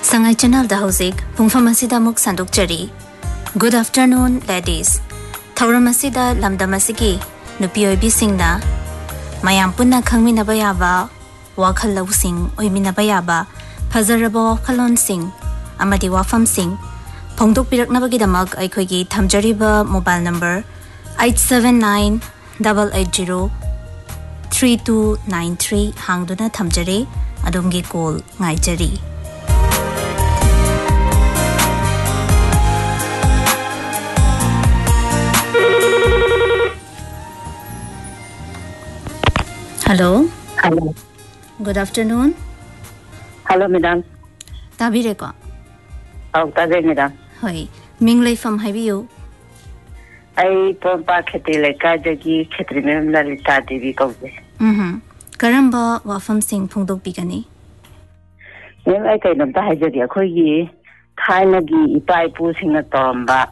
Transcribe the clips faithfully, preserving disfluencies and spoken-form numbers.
Sangai Channel da Hosik, Pungfamasida Muk Sanduk Chari. Good afternoon, ladies. Tauраmasida Lamdamasigi, Nupioibi Singna, Mayampuna Kangminabayaba, Wakalau Sing, Oiminabayaba, Pazarabo Kalon Sing, Amadi Wafam Sing, Pongduk Pirak Nabagidamag, Aikogi, Tamjariba mobile number eight seven nine eight eight zero three two nine three Hangduna Tamjari, Adumgi Kol, Ngaijari. Hello. Hello. Good afternoon. Hello, madam. Tabire ko. Oh, tabi, madam. Hoy, Minglay from Habiyo. I pompa kheti leka jagi khetri madam Lalita Devi ko. Mhm. Karamba wafam sing phungdok bigani. Yung ay kay nam ta hajadi akhoi gi thaina gi ipai pu singna toramba.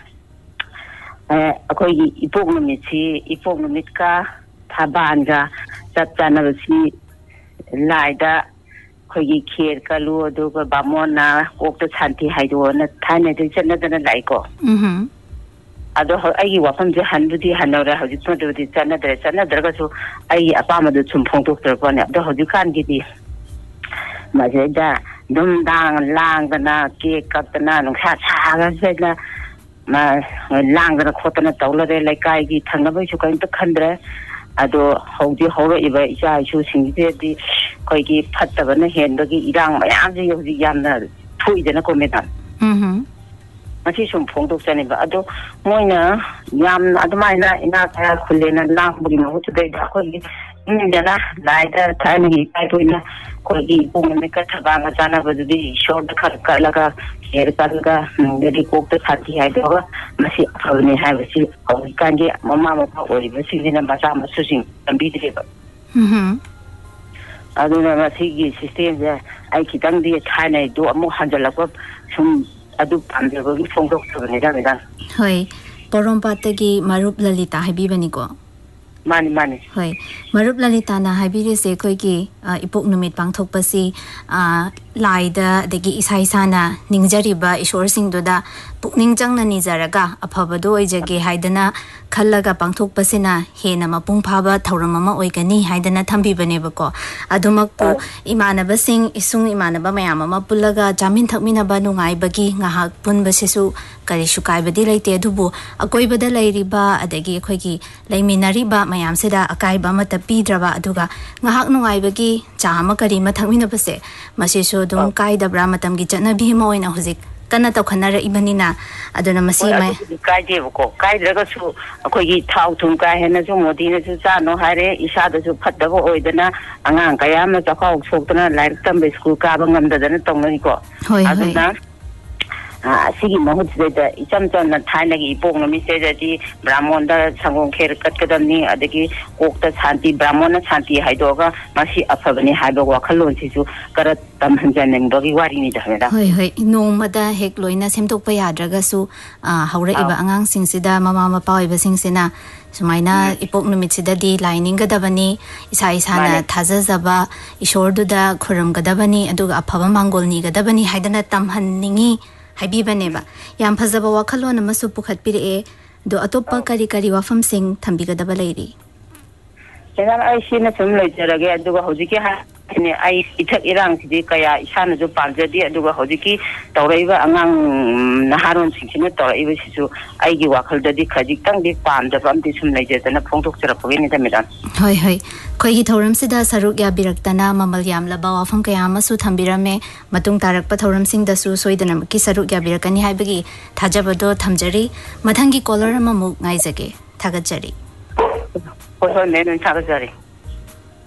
Eh akhoi gi ipok numit si ipok numit ka thabanga Satanavi Lida Kogi Kir Kalu, Duga Bamona, Okta Santi Haidona, Tana, the Janatan Laiko. Mhm. Ado I wafam the Handudi Hanora, how you put the Janata, Janata, so I Apama the Chumpong Doctor Bonnet, the how you can't get it. Mazeda, Dum Dang, Langana, Cake, Captain, Cat, Zedla, my Langana, Cotton, Tola, like I get Tangabu, you going to Kandra. Ado hauji horo iba isa isu singde di koi ki phatta bana hendo ki irang mayam ji yoji yamna thui jana ko medan Mhm. masi sum phongdok chani ba ado moina yam admaina ina kaya khulena lang buri no chudai da ko ki indana laida thani kai toina ko ki pung me ka thabanga jana ba di short khar ka laga her kalga dedi ko ta thati hai do masi phawni hai basi ko kan ge mama ma oi basi dina ba sa ma susing ambi de ba Mhm. aduna masi gi system ya ai kitang di thai do amu hanjala ko sum adu pamde ko phongdok chani da medan Hoy, Porompatagi Marup Lalita Habibani ko. mani mani Hoy, Marup Lalita na habiri se koi ki ipok numit pangthok pasi laida degi isai sana ningjariba ishor sing doda pukning chang na nizaraga aphabado oijage haidana khallaga pangthok pasina hena mapung phaba thauram ama oigani haidana thambi bane bako adumakpu imanaba sing isung imanaba mayam ama pullaga jamin thakmina ba nungai bagi ngahak pun basisu kari shukai badi laite adubu akoi bada lairiba adagi khoi ki laiminari ba mayam seda akai ba mata pidraba aduga ngahak nungai bagi chama kari ma thakmina base masisu dum kai dabra matam gi chana bi mo ina hujik kana to khanara ibanina aduna masi mai kai je ko kai daga su akoi gi thau thum kai hena su modi na su cha no hare isa da su phat da bo oidana angang kaya ma cha khau soktana lai tambe school ka ba ngam da na tong ni ko aduna asigi mahut da icham cham na thaina gi ipong no mi se da di brahmon da sangong kher kat kadam ni adagi kokta shanti brahmon na shanti haidoga masi afabani haiba wa khalon si su karat tam hanjaneng dogi wari ni da meda hoi hoi nongmada hek loina semtok pa yadraga su haura iba angang sing sida mama mapa iba sing sina sumaina ipok numit sida di lining gadabani isa isa na thajajaba ishor du da khuram gadabani aduga afaba mangol ni gadabani haidana tamhan ningi Habibaneba, Yam Pazaba Wakalon and Masu Pukat Pire, do Atopa Kari Kari Wafam Sing, Tambiga the lady. I seen a film later again, do a Hojiki. I took Iran to the Kaya, Sana to Panjadi, do a Hojiki, Toreva, among Naharon Sinkinat, or even to I give a Kaldadi Kajikang, the Pan, the Bamtism later than a Pontok Serapin in the Milan. Hoi hoi, Koi Toram Sida Sarukya Biraktana, Mamalyam Labawa from Kayama Sutambirame, Matung Tarak Patoram Sing the Su Soidanam Kisarukya Birakani Haibagi, Tajabado, Tamjari, Matangi Color Mamuk Naizake, Tagajari. What's her name in Tagajari?